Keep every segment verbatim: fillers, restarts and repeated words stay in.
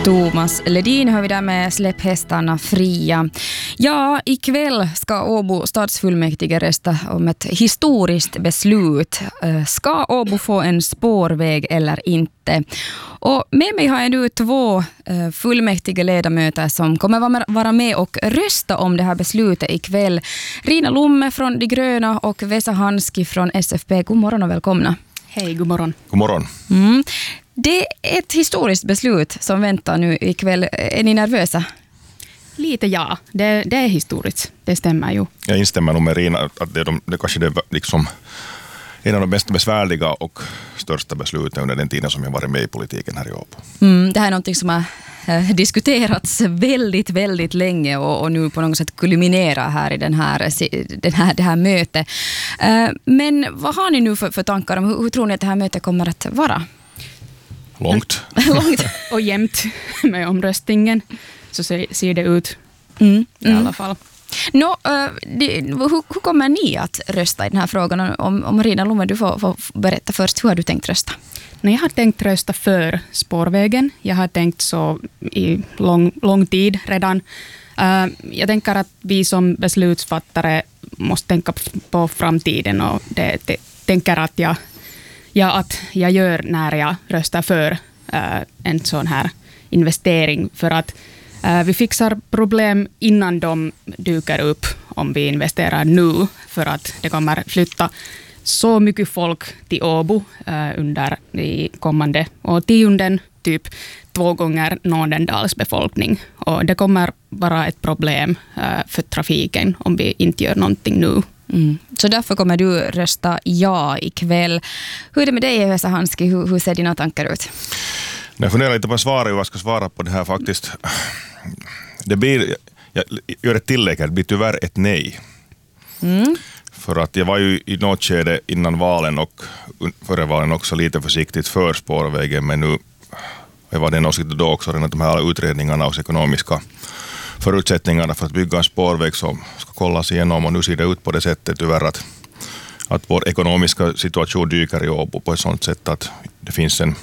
Thomas Ledin hör vi där med Släpp hästarna fria. Ja, ikväll ska Åbo stadsfullmäktige rösta om ett historiskt beslut. Ska Åbo få en spårväg eller inte? Och med mig har jag nu två fullmäktige ledamöter som kommer vara med och rösta om det här beslutet ikväll. Rina Lomme från De gröna och Vesa Hanski från S F P. God morgon och välkomna. Hej, god morgon. God morgon. Mm. Det är ett historiskt beslut som väntar nu ikväll. Är ni nervösa? Lite ja, det, det är historiskt. Det stämmer ju. Jag instämmer nog med Rina att det, är de, det kanske är liksom en av de mest besvärliga och största besluten under den tiden som jag varit med i politiken här i Åbo. Mm, det här är någonting som har eh, diskuterats väldigt, väldigt länge och, och nu på något sätt kulminerar här i den här, den här, det här mötet. Eh, men vad har ni nu för, för tankar om hur, hur tror ni att det här mötet kommer att vara? Långt. Långt. Och jämnt med omröstningen så ser, ser det ut Mm, i mm. alla fall. Nå, uh, det, hur, hur kommer ni att rösta i den här frågan? Om, om Rina Lomme, du får, får berätta först. Hur har du tänkt rösta? Nej, jag har tänkt rösta för spårvägen. Jag har tänkt så i lång, lång tid redan. Uh, jag tänker att vi som beslutsfattare måste tänka på framtiden och det, det tänker att jag, ja, att jag gör när jag röstar för uh, en sån här investering. För att uh, vi fixar problem innan de dyker upp om vi investerar nu, för att det kommer flytta så mycket folk till Åbo uh, under de kommande årtionden, typ två gånger Nordendals befolkning. Och det kommer vara ett problem uh, för trafiken om vi inte gör någonting nu. Mm. Så därför kommer du rösta ja ikväll. Hur är det med dig, Vesa Hanski? Hur, hur ser dina tankar ut? Jag funderar lite på svaret, vad jag ska svara på det här faktiskt. Det blir, jag gör ett tillägg här, det blir tyvärr ett nej. Mm. För att jag var ju i något skede innan valen och före valen också lite försiktigt för spårvägen, men nu jag var den åsikten då också att de här utredningarna och ekonomiska förutsättningarna för att bygga en spårväg som ska kollas igenom, och nu ser det ut på det sättet tyvärr att, att vår ekonomiska situation dyker i Åbo på ett sådant sätt att det finns en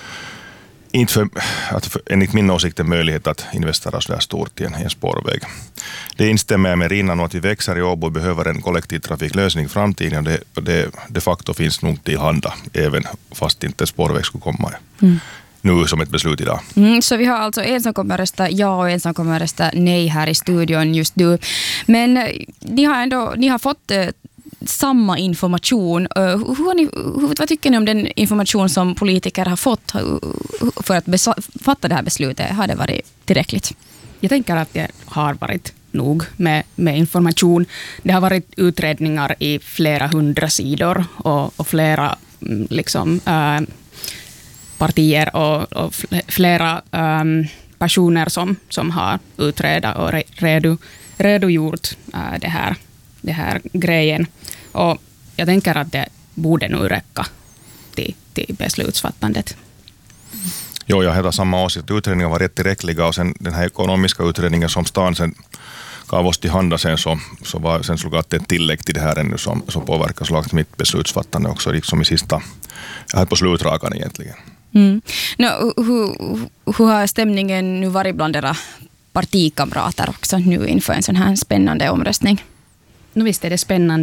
inte för, att för, enligt min åsikt en möjlighet att investera så där stort i en, i en spårväg. Det instämmer jag med Rina att vi växer i Åbo och behöver en kollektivtrafiklösning i framtiden. Det, det de facto finns nog tillhanda även fast inte spårväg skulle komma mm. nu som ett beslut idag. Mm, så vi har alltså en som kommer rösta ja och en som kommer rösta nej här i studion just nu. Men ni har ändå ni har fått eh, samma information. Uh, hur har ni, hur, vad tycker ni om den information som politiker har fått för att besa- fatta det här beslutet? Har det varit tillräckligt? Jag tänker att det har varit nog med, med information. Det har varit utredningar i flera hundra sidor och, och flera liksom, äh, partier och, och flera ähm, personer som, som har utredat och re, redo, redogjort äh, det här, det här grejen. Och jag tänker att det borde nu räcka till, till beslutsfattandet. Jo, jag hade samma åsikt. Utredningen var rätt tillräckliga och sen den här ekonomiska utredningen som stan sen gav oss till handa sen så, så var sen så gav det ett tillägg till det här ännu som, som påverkar slagt mitt beslutsfattande också liksom i sista, jag hade på slutrakan egentligen. Mm. No, hur, hur har stämningen nu varit bland era partikamrater också nu inför en sån här spännande omröstning? Nu visst är det spännande.